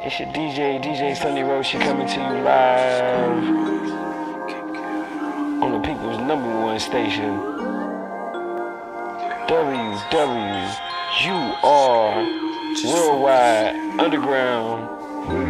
It's your DJ Sunny Roshi coming to you live on the people's #1 station, WWUR Worldwide Underground.